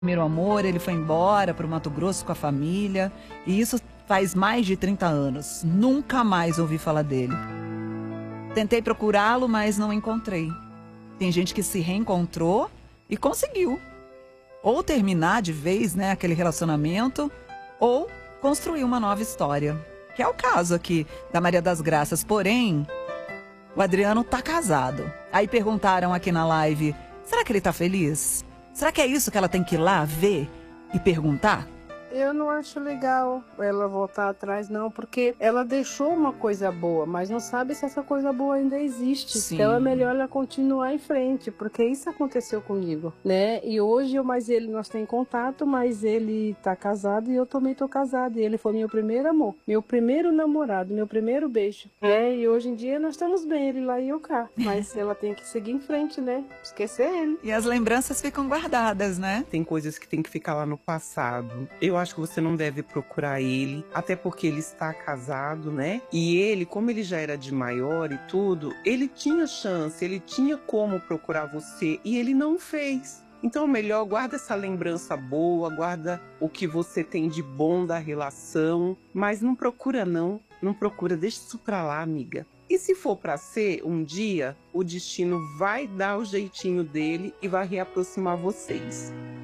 Primeiro amor, ele foi embora para o Mato Grosso com a família, e isso faz mais de 30 anos. Nunca mais ouvi falar dele. Tentei procurá-lo, mas não encontrei. Tem gente que se reencontrou e conseguiu. Ou terminar de vez, né, aquele relacionamento, ou construir uma nova história. Que é o caso aqui da Maria das Graças. Porém, o Adriano tá casado. Aí perguntaram aqui na live, será que ele tá feliz? Será que é isso que ela tem que ir lá ver e perguntar? Eu não acho legal ela voltar atrás, não, porque ela deixou uma coisa boa, mas não sabe se essa coisa boa ainda existe. Sim. Então é melhor ela continuar em frente, porque isso aconteceu comigo, né? E hoje eu mais ele nós temos contato, mas ele tá casado e eu também tô casada. E ele foi meu primeiro amor, meu primeiro namorado, meu primeiro beijo, né? E hoje em dia nós estamos bem, ele lá e eu cá. Mas ela tem que seguir em frente, né? Esquecer ele. E as lembranças ficam guardadas, né? Tem coisas que tem que ficar lá no passado. Eu acho que você não deve procurar ele, até porque ele está casado, né? E ele, como ele já era de maior e tudo, ele tinha chance, ele tinha como procurar você e ele não fez. Então, melhor, guarda essa lembrança boa, guarda o que você tem de bom da relação, mas não procura não procura, deixa isso pra lá, amiga. E se for pra ser, um dia, o destino vai dar o jeitinho dele e vai reaproximar vocês.